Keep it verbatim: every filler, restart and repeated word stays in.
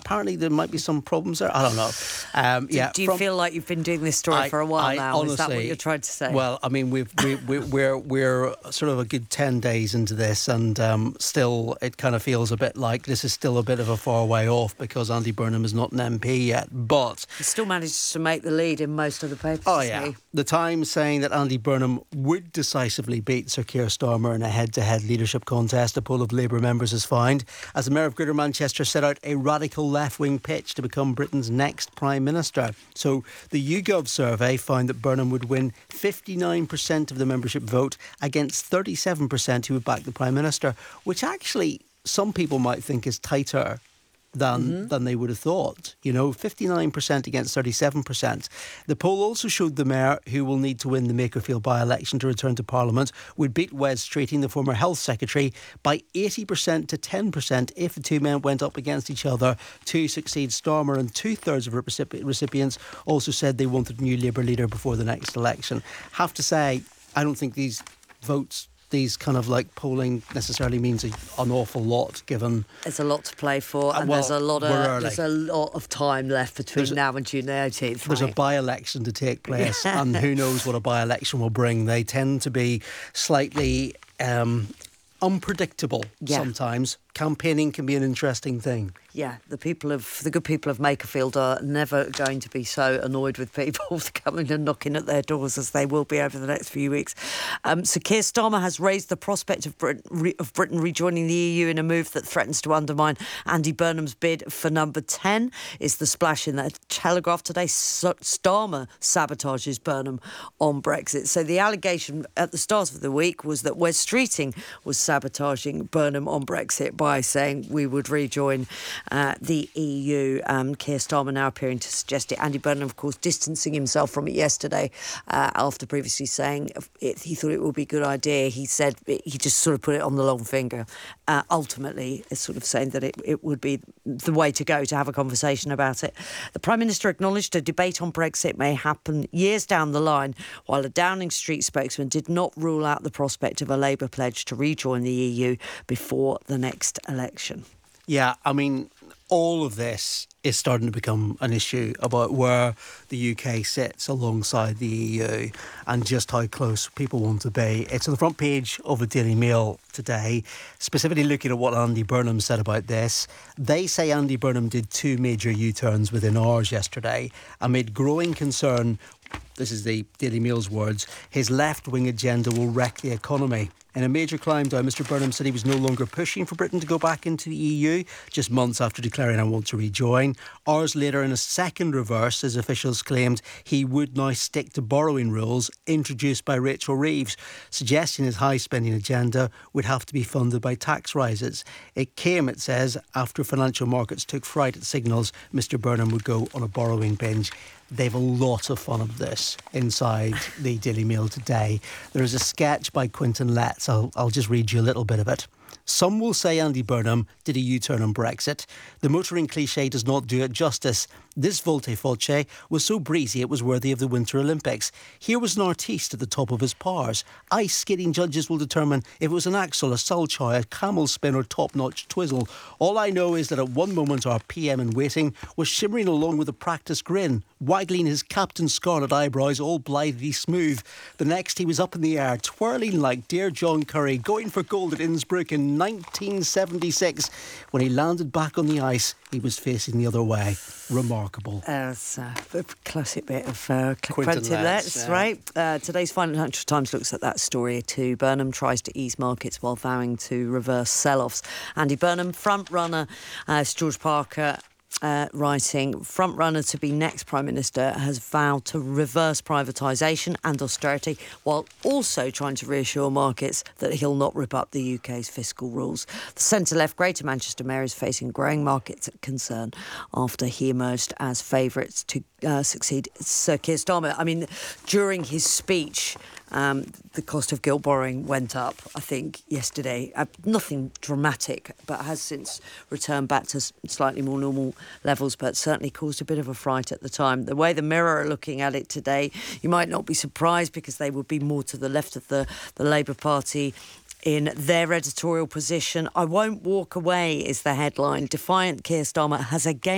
apparently there might be some problems there. I don't know. Um, do, yeah, do you from, feel like you've been doing this story I, for a while I, now? Honestly, Is that what you're trying to say? Well, I mean, we've, we, we, we're we're sort of a good ten days into this, and um, still it kind of feels a bit like this is still a bit of a far way off because Andy Burnham is not an M P yet. But he still manages to make the lead in most of the papers. Oh yeah, he? The Times saying that Andy Burnham would decisively beat Sir Keir Starmer in a head-to-head leadership contest. A poll of Labour members has found, as the Mayor of Greater Manchester set out a radical left-wing pitch to become Britain's next Prime Minister. So the YouGov survey found that Burnham would win fifty-nine percent of the membership vote against thirty-seven percent who would back the Prime Minister, which actually some people might think is tighter than mm-hmm. than they would have thought. You know, fifty-nine percent against thirty-seven percent. The poll also showed the Mayor, who will need to win the Makerfield by-election to return to Parliament, would beat Wes Streeting, the former Health Secretary, by eighty percent to ten percent if the two men went up against each other to succeed Starmer. And two-thirds of recipients also said they wanted a new Labour leader before the next election. Have to say, I don't think these votes these kind of like polling necessarily means a, an awful lot, given there's a lot to play for, and uh, well, there's a lot of there's a lot of time left between there's now and June the eighteenth. There's right? a by-election to take place, and who knows what a by-election will bring. They tend to be slightly um, unpredictable yeah. sometimes. Campaigning can be an interesting thing. Yeah, the people of the good people of Makerfield are never going to be so annoyed with people coming and knocking at their doors as they will be over the next few weeks. Um, so Keir Starmer has raised the prospect of Britain, re, of Britain rejoining the E U in a move that threatens to undermine Andy Burnham's bid for number ten. Is the splash in the Telegraph today. So Starmer sabotages Burnham on Brexit. So the allegation at the start of the week was that Wes Streeting was sabotaging Burnham on Brexit by by saying we would rejoin uh, the E U. Um, Keir Starmer now appearing to suggest it. Andy Burnham, of course, distancing himself from it yesterday uh, after previously saying it, he thought it would be a good idea. He said it, he just sort of put it on the long finger. Uh, ultimately, it's sort of saying that it, it would be the way to go to have a conversation about it. The Prime Minister acknowledged a debate on Brexit may happen years down the line, while a Downing Street spokesman did not rule out the prospect of a Labour pledge to rejoin the E U before the next election. Yeah, I mean, all of this is starting to become an issue about where the U K sits alongside the E U and just how close people want to be. It's on the front page of the Daily Mail today, specifically looking at what Andy Burnham said about this. They say Andy Burnham did two major U-turns within hours yesterday amid growing concern. This is the Daily Mail's words. His left-wing agenda will wreck the economy. In a major climb down, Mr Burnham said he was no longer pushing for Britain to go back into the E U, just months after declaring I want to rejoin. Hours later, in a second reverse, his officials claimed he would now stick to borrowing rules introduced by Rachel Reeves, suggesting his high-spending agenda would have to be funded by tax rises. It came, it says, after financial markets took fright at signals Mr Burnham would go on a borrowing binge. They've a lot of fun of this inside the Daily Mail today. There is a sketch by Quentin Letts. I'll, I'll just read you a little bit of it. Some will say Andy Burnham did a U-turn on Brexit. The motoring cliché does not do it justice. This volte-face was so breezy it was worthy of the Winter Olympics. Here was an artiste at the top of his powers. Ice skating judges will determine if it was an axle, a sulchoy, a camel spin or top-notch twizzle. All I know is that at one moment our P M in waiting was shimmering along with a practised grin, waggling his Captain Scarlet eyebrows all blithely smooth. The next he was up in the air, twirling like dear John Curry, going for gold at Innsbruck in nineteen seventy-six. When he landed back on the ice, he was facing the other way. Remarkable. Uh, it's a classic bit of uh, Quentin Quentin Letts, yeah. right? Uh, today's Financial Times looks at that story too. Burnham tries to ease markets while vowing to reverse sell-offs. Andy Burnham, front runner, uh, George Parker. Uh, writing, frontrunner to be next Prime Minister, has vowed to reverse privatisation and austerity while also trying to reassure markets that he'll not rip up the U K's fiscal rules. The centre-left Greater Manchester Mayor is facing growing market concern after he emerged as favourites to uh, succeed Sir Keir Starmer. I mean, during his speech, Um, the cost of gilt borrowing went up, I think, yesterday. Uh, nothing dramatic, but has since returned back to slightly more normal levels, but certainly caused a bit of a fright at the time. The way the Mirror are looking at it today, you might not be surprised because they would be more to the left of the, the Labour Party in their editorial position. I won't walk away is the headline. Defiant Keir Starmer has again